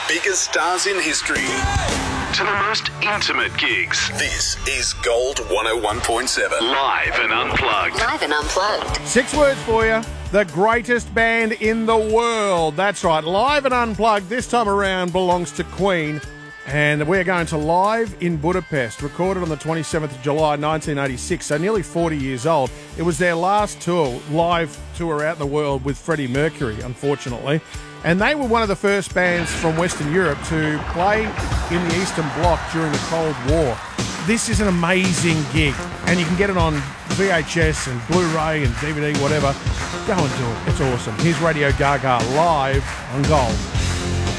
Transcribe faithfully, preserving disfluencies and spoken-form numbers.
biggest stars in history to the most intimate gigs. This is Gold one oh one point seven. Live and unplugged. Live and unplugged. Six words for you. The greatest band in the world. That's right. Live and unplugged this time around belongs to Queen. And we're going to Live in Budapest, recorded on the twenty-seventh of July, nineteen eighty-six, so nearly forty years old. It was their last tour, live tour out in the world with Freddie Mercury, unfortunately. And they were one of the first bands from Western Europe to play in the Eastern Bloc during the Cold War. This is an amazing gig, and you can get it on V H S and Blu-ray and D V D, whatever. Go and do it. It's awesome. Here's Radio Gaga live on Gold.